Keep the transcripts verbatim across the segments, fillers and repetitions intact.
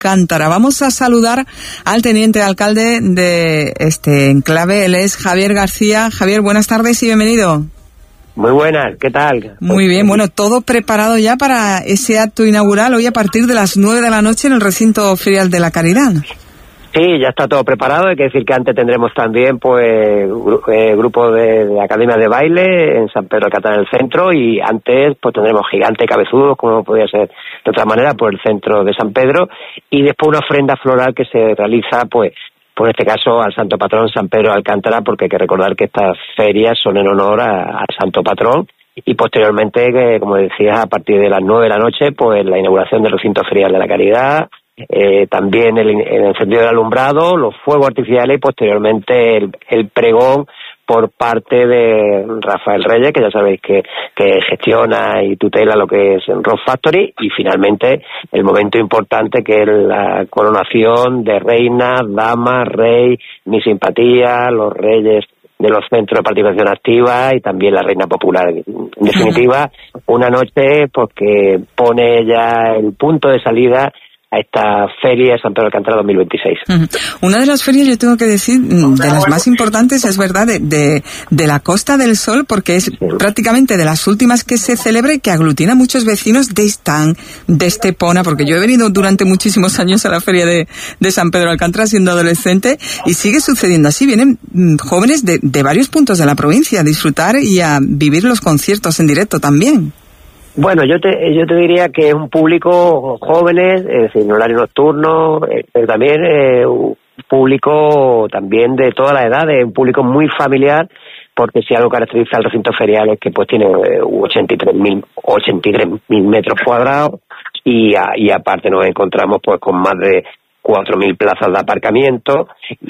Alcántara. Vamos a saludar al teniente alcalde de este enclave, él es Javier García. Javier, buenas tardes y bienvenido. Muy buenas, ¿qué tal? Muy bien, bueno, todo preparado ya para ese acto inaugural hoy a partir de las nueve de la noche en el recinto ferial de la Caridad. Sí, ya está todo preparado. Hay que decir que antes tendremos también pues gru- eh, grupo de, de academia de baile en San Pedro Alcántara en el centro, y antes pues tendremos gigantes cabezudos, como podría ser de otra manera, por el centro de San Pedro, y después una ofrenda floral que se realiza pues por este caso al santo patrón San Pedro Alcántara, porque hay que recordar que estas ferias son en honor a- al santo patrón. Y posteriormente, que, como decías, a partir de las nueve de la noche, pues la inauguración del recinto ferial de la Caridad, eh, también el, el encendido del alumbrado, los fuegos artificiales y posteriormente el, el pregón por parte de Rafael Reyes, que ya sabéis que, que gestiona y tutela lo que es Rock Factory, y finalmente el momento importante que es la coronación de reina, dama, rey, mi simpatía, los reyes de los centros de participación activa y también la reina popular. En definitiva, una noche porque pone ya el punto de salida a esta feria de San Pedro Alcántara dos mil veintiséis. Uh-huh. Una de las ferias, yo tengo que decir, de las más importantes, es verdad, de, de, de la Costa del Sol, porque es sí. prácticamente de las últimas que se celebra y que aglutina a muchos vecinos de Istán, de Estepona, porque yo he venido durante muchísimos años a la feria de, de San Pedro Alcántara siendo adolescente, y sigue sucediendo así. Vienen mm, jóvenes de, de varios puntos de la provincia a disfrutar y a vivir los conciertos en directo también. Bueno, yo te yo te diría que es un público jóvenes, es decir, en horario nocturno, eh, pero también eh, un público también de todas las edades, un público muy familiar, porque si algo caracteriza al recinto ferial es que pues tiene eh, ochenta y tres mil metros cuadrados y, a, y aparte nos encontramos pues con más de cuatro mil plazas de aparcamiento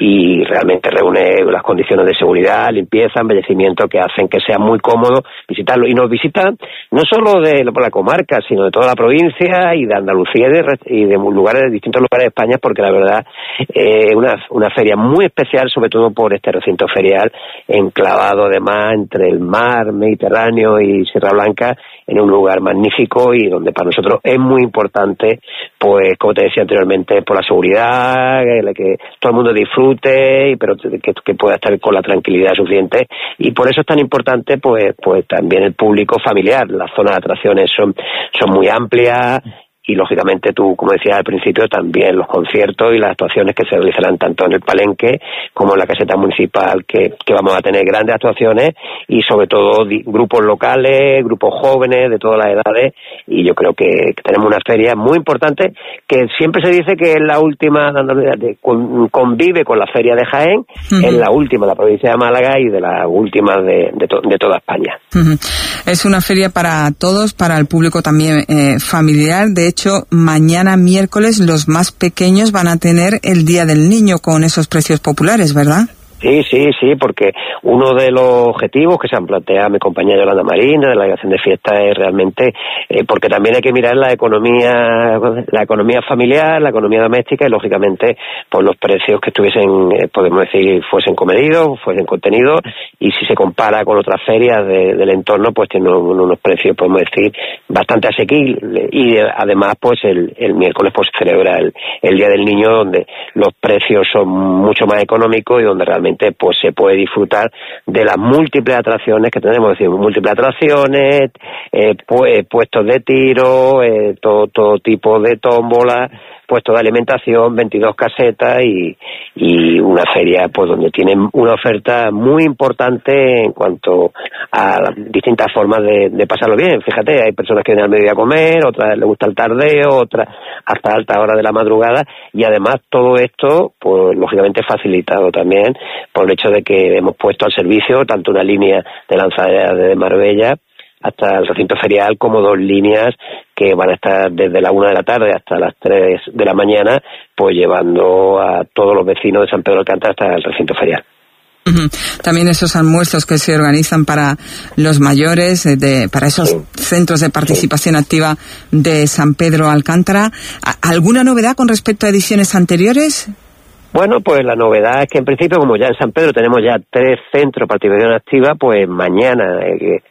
y realmente reúne las condiciones de seguridad, limpieza, embellecimiento que hacen que sea muy cómodo visitarlo. Y nos visitan no solo de por la comarca, sino de toda la provincia y de Andalucía y de, y de lugares, de distintos lugares de España, porque la verdad es eh, una, una feria muy especial, sobre todo por este recinto ferial enclavado además entre el mar Mediterráneo y Sierra Blanca, en un lugar magnífico y donde para nosotros es muy importante, pues como te decía anteriormente, por la seguridad, que, que todo el mundo disfrute, pero que, que pueda estar con la tranquilidad suficiente, y por eso es tan importante pues pues también el público familiar. Las zonas de atracciones son son muy amplias y lógicamente tú, como decías al principio, también los conciertos y las actuaciones que se realizarán tanto en el Palenque como en la caseta municipal, que, que vamos a tener grandes actuaciones y sobre todo di, grupos locales, grupos jóvenes de todas las edades, y yo creo que, que tenemos una feria muy importante que siempre se dice que es la última, de, con, convive con la feria de Jaén, uh-huh. es la última de la provincia de Málaga y de las últimas de, de, to, de toda España. Uh-huh. Es una feria para todos, para el público también eh, familiar. De hecho, mañana miércoles los más pequeños van a tener el Día del Niño con esos precios populares, ¿verdad? Sí, sí, sí, porque uno de los objetivos que se han planteado mi compañera Yolanda Marín, de la delegación de fiesta, es realmente, eh, porque también hay que mirar la economía, la economía familiar, la economía doméstica y lógicamente pues los precios que estuviesen, eh, podemos decir, fuesen comedidos, fuesen contenidos, y si se compara con otras ferias de, del entorno, pues tienen unos precios, podemos decir, bastante asequibles, y además pues el, el miércoles pues se celebra el, el Día del Niño, donde los precios son mucho más económicos y donde realmente pues se puede disfrutar de las múltiples atracciones que tenemos, es decir, múltiples atracciones, eh, pu- puestos de tiro, eh, todo, todo tipo de tómbola, puestos de alimentación, veintidós casetas y, y una feria pues donde tienen una oferta muy importante en cuanto a distintas formas de, de pasarlo bien. Fíjate, hay personas que vienen al mediodía a comer, otras les gusta el tardeo, otras hasta alta hora de la madrugada, y además todo esto pues lógicamente facilitado también por el hecho de que hemos puesto al servicio tanto una línea de lanzadera de Marbella hasta el recinto ferial como dos líneas que van a estar desde la una de la tarde hasta las tres de la mañana, pues llevando a todos los vecinos de San Pedro Alcántara hasta el recinto ferial. Uh-huh. También esos almuerzos que se organizan para los mayores, de, para esos sí. centros de participación sí. activa de San Pedro Alcántara. ¿Alguna novedad con respecto a ediciones anteriores? Bueno, pues la novedad es que en principio, como ya en San Pedro tenemos ya tres centros de participación activa, pues mañana, eh,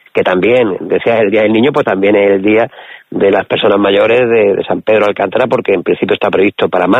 que también, decías el Día del Niño, pues también es el Día de las Personas Mayores de, de San Pedro de Alcántara, porque en principio está previsto para más.